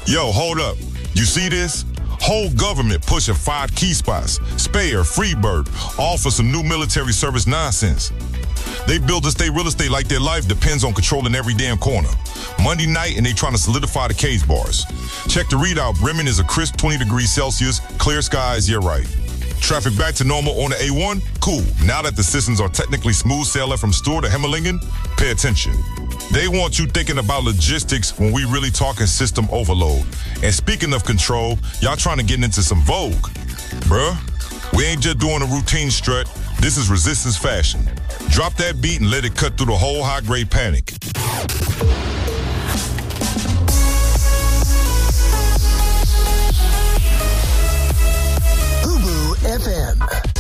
Yo, hold up. You see this? Whole government pushing 5 key spots. Spare, Freebird, all for some new military service nonsense. They build a state real estate like their life depends on controlling every damn corner. Monday night, and they trying to solidify the cage bars. Check the readout. Bremen is a crisp 20 degrees Celsius. Clear skies, you're right. Traffic back to normal on the A1? Cool. Now that the systems are technically smooth sailing from Stewart to Hemmelingen, pay attention. They want you thinking about logistics when we really talking system overload. And speaking of control, y'all trying to get into some vogue. Bruh, we ain't just doing a routine strut. This is resistance fashion. Drop that beat and let it cut through the whole high-grade panic. Ubu FM.